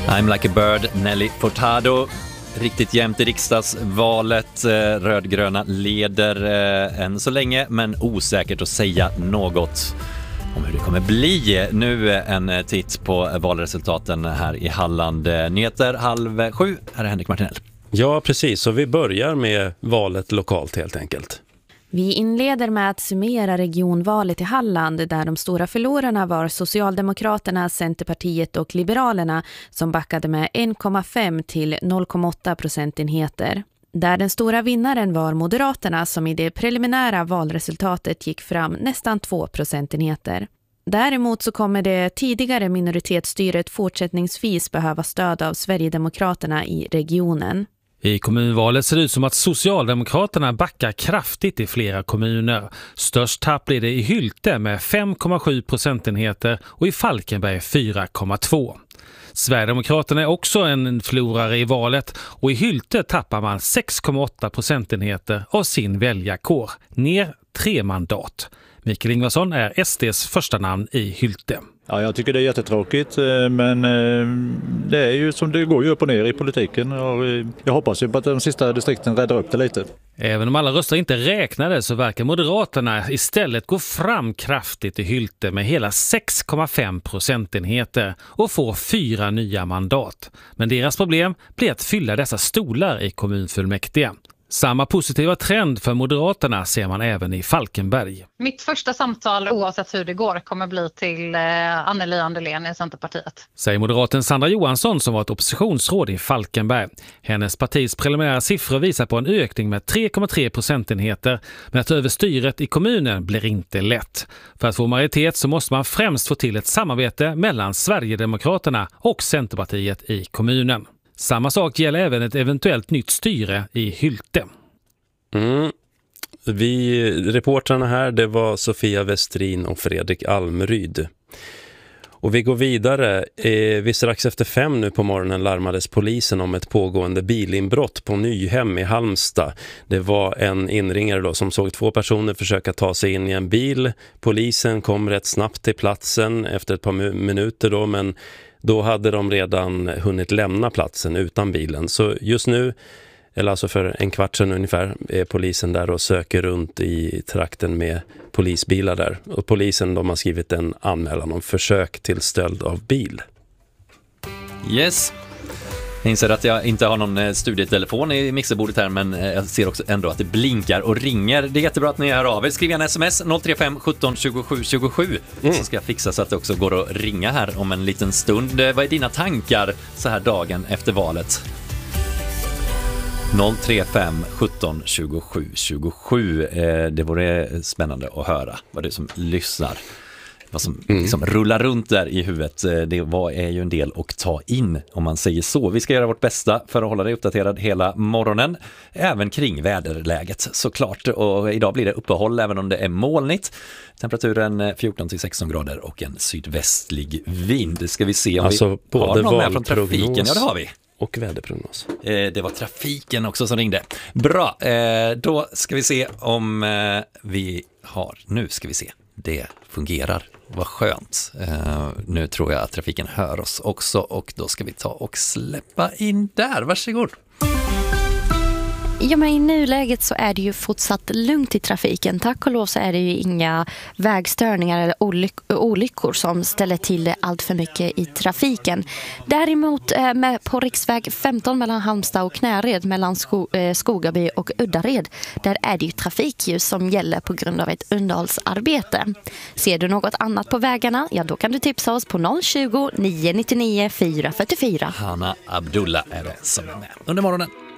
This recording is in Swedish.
I'm like a bird, Nelly Furtado. Riktigt jämnt i riksdagsvalet. Rödgröna leder än så länge, men osäkert att säga något om hur det kommer bli. Nu en titt på valresultaten här i Halland. Nyheter 6:30. Här är Henrik Martinell. Ja, precis. Så vi börjar med valet lokalt helt enkelt. Vi inleder med att summera regionvalet i Halland där de stora förlorarna var Socialdemokraterna, Centerpartiet och Liberalerna som backade med 1,5 till 0,8 procentenheter. Där den stora vinnaren var Moderaterna som i det preliminära valresultatet gick fram nästan 2 procentenheter. Däremot så kommer det tidigare minoritetsstyret fortsättningsvis behöva stöd av Sverigedemokraterna i regionen. I kommunvalet ser det ut som att Socialdemokraterna backar kraftigt i flera kommuner. Störst tapp blir det i Hylte med 5,7 procentenheter och i Falkenberg 4,2. Sverigedemokraterna är också en förlorare i valet och i Hylte tappar man 6,8 procentenheter av sin väljarkår, ner 3 mandat. Mikael Ingvarsson är SDs första namn i Hylte. Ja, jag tycker det är jättetråkigt, men det är ju som det går ju upp och ner i politiken och jag hoppas ju på att de sista distrikten räddar upp det lite. Även om alla röster inte räknade så verkar Moderaterna istället gå fram kraftigt i Hylte med hela 6,5 procentenheter och få 4 nya mandat. Men deras problem blir att fylla dessa stolar i kommunfullmäktige. Samma positiva trend för Moderaterna ser man även i Falkenberg. Mitt första samtal, oavsett hur det går, kommer bli till Anneli Anderlén i Centerpartiet. Säger moderaten Sandra Johansson som var ett oppositionsråd i Falkenberg. Hennes partis preliminära siffror visar på en ökning med 3,3 procentenheter, men att ta över styret i kommunen blir inte lätt. För att få majoritet så måste man främst få till ett samarbete mellan Sverigedemokraterna och Centerpartiet i kommunen. Samma sak gäller även ett eventuellt nytt styre i Hylte. Reportrarna här, det var Sofia Westrin och Fredrik Almryd. Och vi går vidare. Vid strax efter 5 nu på morgonen larmades polisen om ett pågående bilinbrott på Nyhem i Halmstad. Det var en inringare då som såg 2 personer försöka ta sig in i en bil. Polisen kom rätt snabbt till platsen efter ett par minuter då, men då hade de redan hunnit lämna platsen utan bilen. Så just nu, eller alltså för en kvart sedan ungefär, är polisen där och söker runt i trakten med polisbilar där. Och polisen, de har skrivit en anmälan om försök till stöld av bil. Yes. Jag inser att jag inte har någon studietelefon i mixerbordet här, men jag ser också ändå att det blinkar och ringer. Det är jättebra att ni hör av er. Skriv en sms 035 17 27 27 så ska jag fixa så att det också går att ringa här om en liten stund. Vad är dina tankar så här dagen efter valet? 035 17 27 27. Det vore spännande att höra vad du som lyssnar. Vad som liksom rullar runt där i huvudet, det är ju en del att ta in om man säger så. Vi ska göra vårt bästa för att hålla dig uppdaterad hela morgonen, även kring väderläget såklart. Och idag blir det uppehåll även om det är molnigt. Temperaturen 14-16 grader och en sydvästlig vind. Ska vi se om alltså, vi har någon med från trafiken. Ja, det har vi. Och väderprognos. Det var trafiken också som ringde. Bra, då ska vi se om vi har... Nu ska vi se. Det fungerar. Vad skönt. Nu tror jag att trafiken hör oss också och då ska vi ta och släppa in där. Varsågod. Ja, men i nuläget så är det ju fortsatt lugnt i trafiken. Tack och lov så är det ju inga vägstörningar eller olyckor som ställer till det allt för mycket i trafiken. Däremot på riksväg 15 mellan Halmstad och Knäred, mellan Skogaby och Uddared, där är det ju trafikljus som gäller på grund av ett underhållsarbete. Ser du något annat på vägarna, ja då kan du tipsa oss på 020 999 444. Hanna Abdullah är det som är med under morgonen.